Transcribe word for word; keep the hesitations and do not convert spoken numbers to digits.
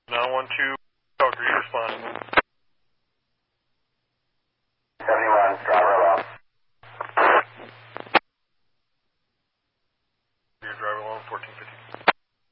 nine one two, Calgary, respond. seventy-one, driver lost. Your driver alone, fourteen fifty.